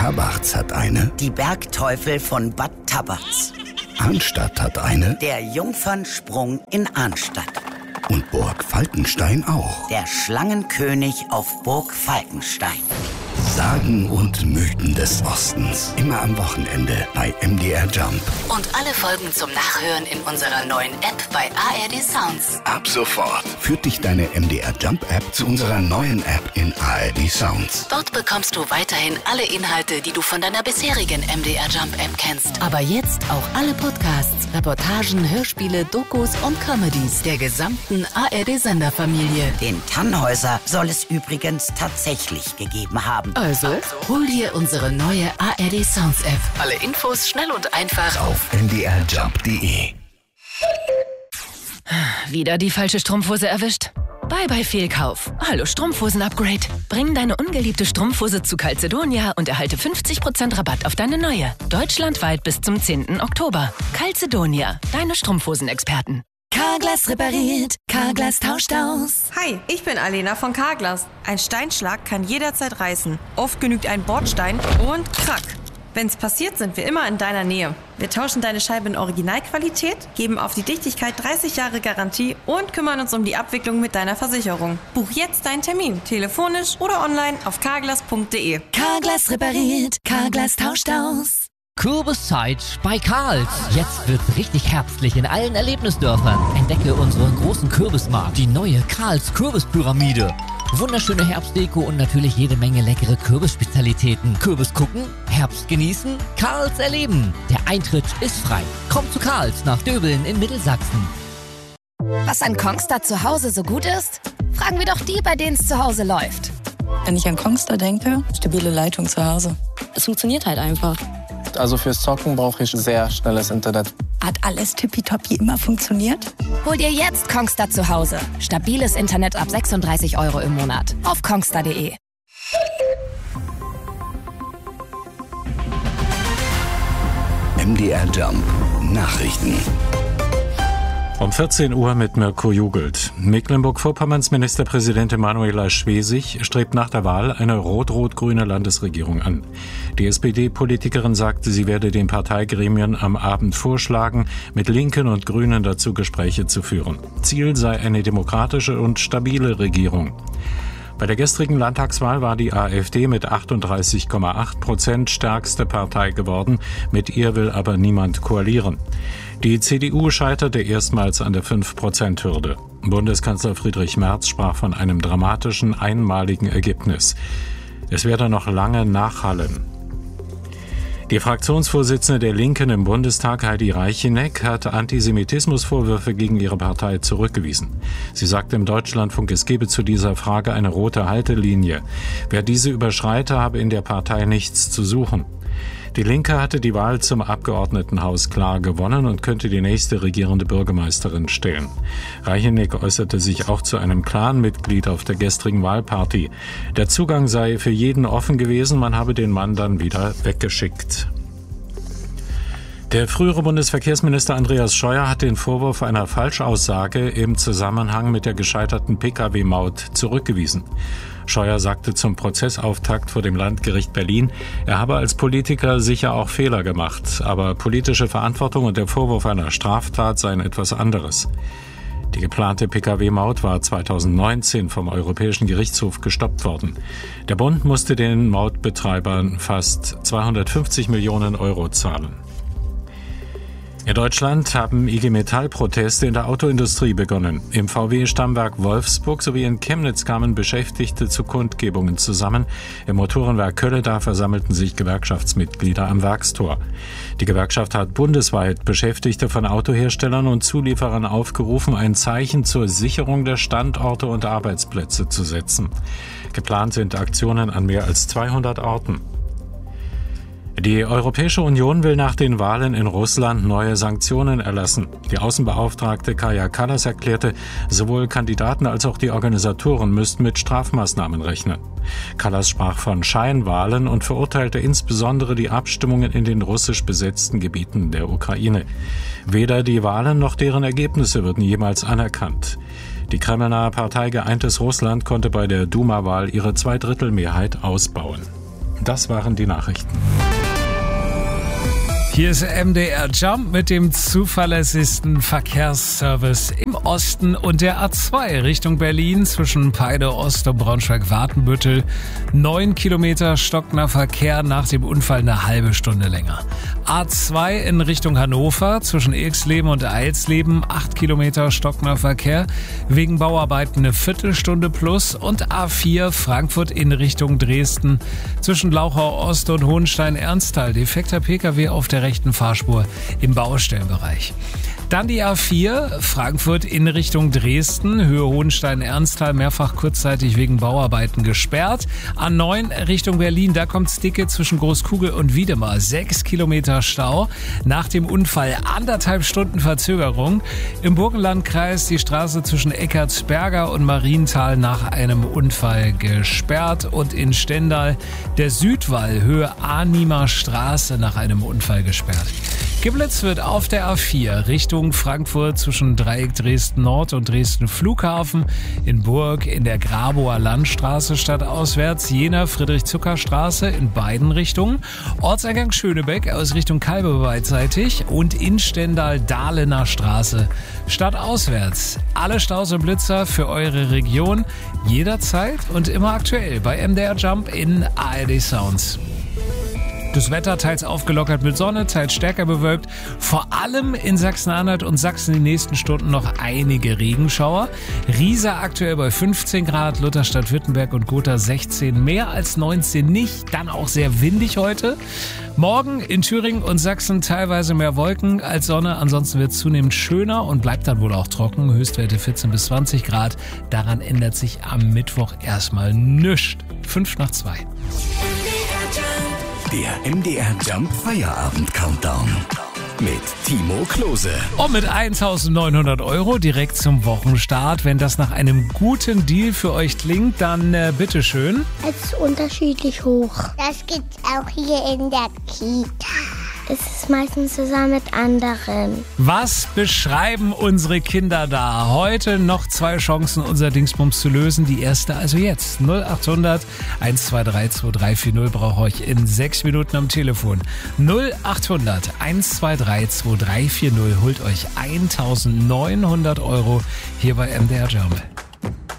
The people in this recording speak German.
Tabarz hat eine. Die Bergteufel von Bad Tabarz. Arnstadt hat eine. Der Jungfernsprung in Arnstadt. Und Burg Falkenstein auch. Der Schlangenkönig auf Burg Falkenstein. Sagen und Mythen des Ostens. Immer am Wochenende bei MDR Jump. Und alle Folgen zum Nachhören in unserer neuen App bei ARD Sounds. Ab sofort führt dich deine MDR Jump App zu unserer neuen App in ARD Sounds. Dort bekommst du weiterhin alle Inhalte, die du von deiner bisherigen MDR Jump App kennst. Aber jetzt auch alle Podcasts, Reportagen, Hörspiele, Dokus und Comedies der gesamten ARD-Senderfamilie. Den Tannhäuser soll es übrigens tatsächlich gegeben haben. Also, hol dir unsere neue ARD Sounds App. Alle Infos schnell und einfach Auf mdrjump.de. Wieder die falsche Strumpfhose erwischt? Bye bye Fehlkauf. Hallo Strumpfhosen-Upgrade. Bring deine ungeliebte Strumpfhose zu Calzedonia und erhalte 50% Rabatt auf deine neue. Deutschlandweit bis zum 10. Oktober. Calzedonia, deine Strumpfhosenexperten. Carglass repariert, Carglass tauscht aus. Hi, ich bin Alena von Carglass. Ein Steinschlag kann jederzeit reißen. Oft genügt ein Bordstein und krack. Wenn's passiert, sind wir immer in deiner Nähe. Wir tauschen deine Scheibe in Originalqualität, geben auf die Dichtigkeit 30 Jahre Garantie und kümmern uns um die Abwicklung mit deiner Versicherung. Buch jetzt deinen Termin, telefonisch oder online auf carglass.de. Carglass repariert, Carglass tauscht aus. Kürbiszeit bei Karls. Jetzt wird's richtig herbstlich in allen Erlebnisdörfern. Entdecke unseren großen Kürbismarkt, die neue Karls Kürbispyramide. Wunderschöne Herbstdeko und natürlich jede Menge leckere Kürbisspezialitäten. Kürbis gucken, Herbst genießen, Karls erleben. Der Eintritt ist frei. Komm zu Karls nach Döbeln in Mittelsachsen. Was an Kongstar zu Hause so gut ist? Fragen wir doch die, bei denen es zu Hause läuft. Wenn ich an Kongstar denke, stabile Leitung zu Hause. Es funktioniert halt einfach. Also fürs Zocken brauche ich sehr schnelles Internet. Hat alles tippitoppi immer funktioniert? Hol dir jetzt Kongstar zu Hause. Stabiles Internet ab 36 € im Monat. Auf kongstar.de. MDR Jump. Nachrichten. Um 14 Uhr mit Mirko Jugelt. Mecklenburg-Vorpommerns Ministerpräsidentin Manuela Schwesig strebt nach der Wahl eine rot-rot-grüne Landesregierung an. Die SPD-Politikerin sagte, sie werde den Parteigremien am Abend vorschlagen, mit Linken und Grünen dazu Gespräche zu führen. Ziel sei eine demokratische und stabile Regierung. Bei der gestrigen Landtagswahl war die AfD mit 38,8% stärkste Partei geworden. Mit ihr will aber niemand koalieren. Die CDU scheiterte erstmals an der 5%-Hürde. Bundeskanzler Friedrich Merz sprach von einem dramatischen, einmaligen Ergebnis. Es werde noch lange nachhallen. Die Fraktionsvorsitzende der Linken im Bundestag, Heidi Reicheneck, hat Antisemitismusvorwürfe gegen ihre Partei zurückgewiesen. Sie sagte im Deutschlandfunk, es gebe zu dieser Frage eine rote Haltelinie. Wer diese überschreite, habe in der Partei nichts zu suchen. Die Linke hatte die Wahl zum Abgeordnetenhaus klar gewonnen und könnte die nächste regierende Bürgermeisterin stellen. Reicheneck äußerte sich auch zu einem Clan-Mitglied auf der gestrigen Wahlparty. Der Zugang sei für jeden offen gewesen, man habe den Mann dann wieder weggeschickt. Der frühere Bundesverkehrsminister Andreas Scheuer hat den Vorwurf einer Falschaussage im Zusammenhang mit der gescheiterten Pkw-Maut zurückgewiesen. Scheuer sagte zum Prozessauftakt vor dem Landgericht Berlin, er habe als Politiker sicher auch Fehler gemacht, aber politische Verantwortung und der Vorwurf einer Straftat seien etwas anderes. Die geplante Pkw-Maut war 2019 vom Europäischen Gerichtshof gestoppt worden. Der Bund musste den Mautbetreibern fast 250 Millionen € zahlen. In Deutschland haben IG Metall-Proteste in der Autoindustrie begonnen. Im VW-Stammwerk Wolfsburg sowie in Chemnitz kamen Beschäftigte zu Kundgebungen zusammen. Im Motorenwerk Kölleda versammelten sich Gewerkschaftsmitglieder am Werkstor. Die Gewerkschaft hat bundesweit Beschäftigte von Autoherstellern und Zulieferern aufgerufen, ein Zeichen zur Sicherung der Standorte und Arbeitsplätze zu setzen. Geplant sind Aktionen an mehr als 200 Orten. Die Europäische Union will nach den Wahlen in Russland neue Sanktionen erlassen. Die Außenbeauftragte Kaja Kallas erklärte, sowohl Kandidaten als auch die Organisatoren müssten mit Strafmaßnahmen rechnen. Kallas sprach von Scheinwahlen und verurteilte insbesondere die Abstimmungen in den russisch besetzten Gebieten der Ukraine. Weder die Wahlen noch deren Ergebnisse würden jemals anerkannt. Die kremlnahe Partei Geeintes Russland konnte bei der Duma-Wahl ihre Zweidrittelmehrheit ausbauen. Das waren die Nachrichten. Hier ist MDR Jump mit dem zuverlässigsten Verkehrsservice im Osten und der A2 Richtung Berlin zwischen Peide Ost und Braunschweig-Watenbüttel. 9 Kilometer stockender Verkehr, nach dem Unfall eine halbe Stunde länger. A2 in Richtung Hannover zwischen Ilksleben und Eilsleben 8 Kilometer stockender Verkehr, wegen Bauarbeiten eine Viertelstunde plus. Und A4 Frankfurt in Richtung Dresden zwischen Lauchau Ost und Hohenstein-Ernsthal. Defekter Pkw auf der rechten Fahrspur im Baustellenbereich. Dann die A4 Frankfurt in Richtung Dresden, Höhe Hohenstein-Ernsthal, mehrfach kurzzeitig wegen Bauarbeiten gesperrt. A9 Richtung Berlin, da kommt's dicke zwischen Großkugel und Wiedemar. 6 Kilometer Stau. Nach dem Unfall 1,5 Stunden Verzögerung. Im Burgenlandkreis die Straße zwischen Eckartsberger und Marienthal nach einem Unfall gesperrt. Und in Stendal der Südwall, Höhe Arnimer Straße, nach einem Unfall gesperrt. Geblitzt wird auf der A4 Richtung Frankfurt zwischen Dreieck Dresden Nord und Dresden Flughafen, in Burg in der Grabower Landstraße stadtauswärts, Jena Friedrich-Zucker-Straße in beiden Richtungen, Ortseingang Schönebeck aus Richtung Kalbe beidseitig und in Stendal Dahlener Straße stadtauswärts. Alle Staus und Blitzer für eure Region jederzeit und immer aktuell bei MDR Jump in ARD Sounds. Das Wetter teils aufgelockert mit Sonne, teils stärker bewölkt. Vor allem in Sachsen-Anhalt und Sachsen die nächsten Stunden noch einige Regenschauer. Riesa aktuell bei 15 Grad, Lutherstadt-Württemberg und Gotha 16, mehr als 19 nicht. Dann auch sehr windig heute. Morgen in Thüringen und Sachsen teilweise mehr Wolken als Sonne. Ansonsten wird es zunehmend schöner und bleibt dann wohl auch trocken. Höchstwerte 14 bis 20 Grad. Daran ändert sich am Mittwoch erstmal nichts. 5:02. Der MDR Jump Feierabend Countdown mit Timo Klose. Und mit 1.900 € direkt zum Wochenstart. Wenn das nach einem guten Deal für euch klingt, dann bitteschön. Es ist unterschiedlich hoch. Das gibt's auch hier in der Kita. Es ist meistens zusammen mit anderen. Was beschreiben unsere Kinder da? Heute noch 2 Chancen, unser Dingsbums zu lösen. Die erste also jetzt. 0800 123 2340 brauche euch in 6 Minuten am Telefon. 0800 123 2340 holt euch 1.900 € hier bei MDR Jump.